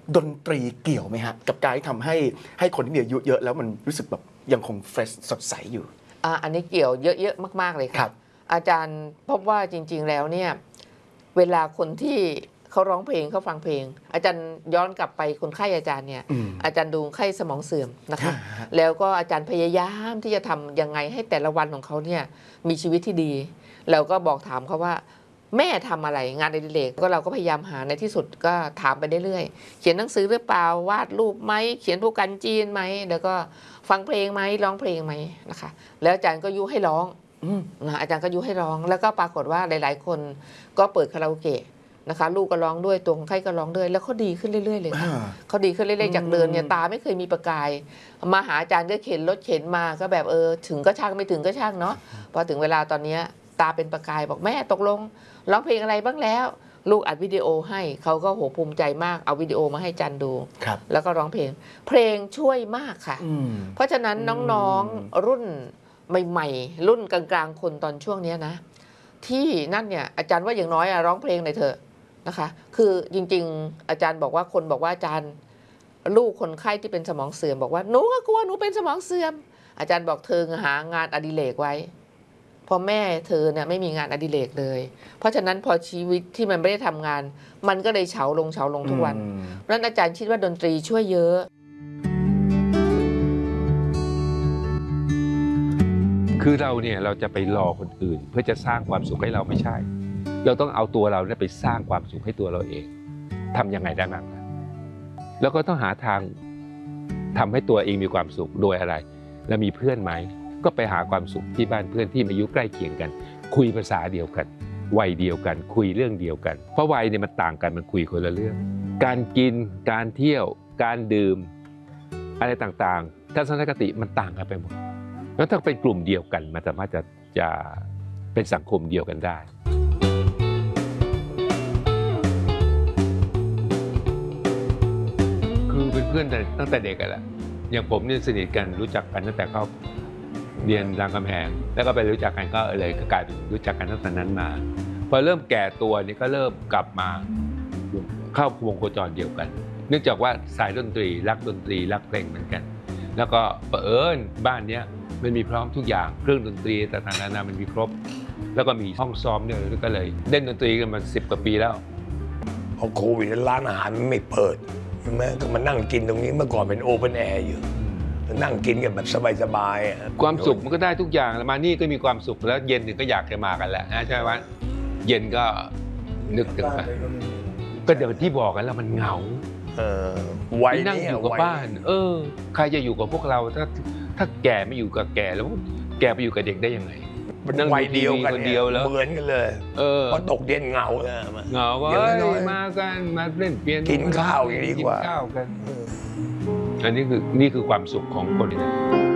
ดนตรีเกี่ยวไหมฮะกับการที่ทำให้คนที่มีอายุเยอะแล้วมันรู้สึกแบบยังคงเฟรชสดใสอยู่อันนี้เกี่ยวเยอะๆมากๆเลยครับอาจารย์พบว่าจริงๆแล้วเนี่ยเวลาคนที่เขาร้องเพลงเขาฟังเพลงอาจารย์ย้อนกลับไปคนไข้อาจารย์เนี่ยอาจารย์ดูไข้สมองเสื่อมนะคะแล้วก็อาจารย์พยายามที่จะทำยังไงให้แต่ละวันของเขาเนี่ยมีชีวิตที่ดีแล้วก็บอกถามเขาว่าแม่ทำอะไรงานอดิเรกก็เราก็พยายามหาในที่สุดก็ถามไปเรื่อยๆเขียนหนังสือหรือเปล่าวาดรูปไหมเขียนโปรแกรมจีนไหมแล้วก็ฟังเพลงไหมร้องเพลงไหมนะคะแล้วอาจารย์ก็ยุให้ร้องอาจารย์ก็ยุให้ร้องแล้วก็ปรากฏว่าหลายๆคนก็เปิดคาราโอเกะนะคะลูกก็ร้องด้วยตัวคนไข้ก็ร้องด้วยแล้วเขาดีขึ้นเรื่อยๆเลยค่ะเขาดีขึ้นเรื่อยๆจากเดิมเนี่ยตาไม่เคยมีประกายมาหาอาจารย์ก็เข็นรถเข็นมาก็แบบถึงก็ช่างไม่ถึงก็ช่างเนาะพอถึงเวลาตอนนี้ตาเป็นประกายบอกแม่ตกลงร้องเพลงอะไรบ้างแล้วลูกอัดวิดีโอให้เขาก็โหภูมิใจมากเอาวิดีโอมาให้จันดูแล้วก็ร้องเพลงช่วยมากค่ะเพราะฉะนั้นน้องๆรุ่นใหม่ๆรุ่นกลางๆคนตอนช่วงนี้นะที่นั่นเนี่ยอาจารย์ว่าอย่างน้อยร้องเพลงหน่อยเถอะนะคะคือจริงๆอาจารย์บอกว่าคนบอกว่าอาจารย์ลูกคนไข้ที่เป็นสมองเสื่อมบอกว่าหนูก็กลัวหนูเป็นสมองเสื่อมอาจารย์บอกเธอหางานอดิเรกไว้พอแม่เธอเนี่ยไม่มีงานอดิเรกเลยเพราะฉะนั้นพอชีวิตที่มันไม่ได้ทำงานมันก็เลยเฉาลงทุกวันเพราะฉะนั้นอาจารย์คิดว่าดนตรีช่วยเยอะคือเราเนี่ยเราจะไปรอคนอื่นเพื่อจะสร้างความสุขให้เราไม่ใช่เราต้องเอาตัวเราเนี่ยไปสร้างความสุขให้ตัวเราเองทำยังไงได้บ้างแล้วก็ต้องหาทางทำให้ตัวเองมีความสุขโดยอะไรแล้วมีเพื่อนไหมก็ไปหาความสุขที่บ้านเพื่อนที่อายุใกล้เคียงกันคุยภาษาเดียวกันวัยเดียวกันคุยเรื่องเดียวกันเพราะวัยเนี่ยมันต่างกันมันคุยคนละเรื่องการกินการเที่ยวการดื่มอะไรต่างๆทัศนคติมันต่างกันไปหมดแล้วถ้าเป็นกลุ่มเดียวกันมันสามารถจะเป็นสังคมเดียวกันได้คือเป็นเพื่อนตั้งแต่เด็กกันแหละอย่างผมเนี่ยสนิทกันรู้จักกันตั้งแต่เขาเรียนรามคำแหงแล้วก็ไปรู้จักกันก็เลยกลายเป็นรู้จักกันตั้งแต่นั้นมาพอเริ่มแก่ตัวนี่ก็เริ่มกลับมาเข้าวงโคจรเดียวกันเนื่องจากว่าสายดนตรีรักดนตรีรักเพลงเหมือนกันแล้วก็เผอิญบ้านเนี้ยมันมีพร้อมทุกอย่างเครื่องดนตรีต่างๆนานามันมีครบแล้วก็มีห้องซ้อมด้วยก็เลยเล่นดนตรีกันมา10 กว่าปีแล้วพอโควิดร้านอาหารไม่เปิดใช่ไหมก็มานั่งกินตรงนี้เมื่อก่อนเป็นโอเพ่นแอร์อยู่นั่งกินกันแบบสบายๆความสุขมันก็ได้ทุกอย่างแล้วมานี่ก็มีความสุขแล้วเย็นถึงก็อยากจะมากันแหละใช่ไหมเย็นก็นึกถึงก็เดี๋ยวที่บอกกันแล้วมันเหงาวัยนั่งอยู่กับบ้านใครจะอยู่กับพวกเราถ้าแก่ไม่อยู่กับแก่แล้วแก่ไปอยู่กับเด็กได้ยังไงวัยเดียวกันเดียวแล้วเหมือนกันเลยพอตกเย็นเหงาเลยเหงาก็มากันมาเล่นเปียโนกินข้าวอย่างนี้กว่ากินข้าวกันอันนี้คือความสุขของคน